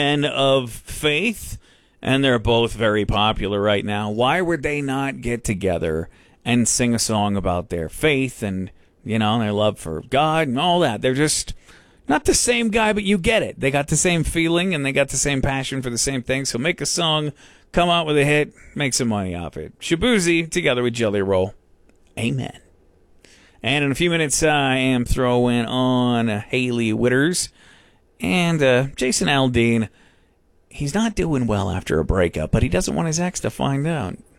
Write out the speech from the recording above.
and of Faith, and they're both very popular right now. Why would they not get together and sing a song about their faith and, their love for God and all that? They're just not the same guy, but you get it. They got the same feeling and they got the same passion for the same thing. So make a song, come out with a hit, make some money off it. Shaboozey together with Jelly Roll. Amen. And in a few minutes, I am throwing on Hailey Whitters and Jason Aldean. He's not doing well after a breakup, but he doesn't want his ex to find out.